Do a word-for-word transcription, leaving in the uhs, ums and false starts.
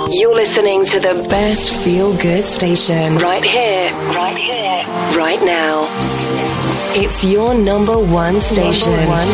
You're listening to the best feel-good station right here, right here, right now. It's your number one station. Number one